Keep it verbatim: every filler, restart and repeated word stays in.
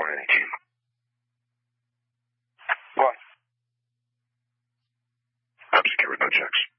on any team. What? I'm secured, no checks.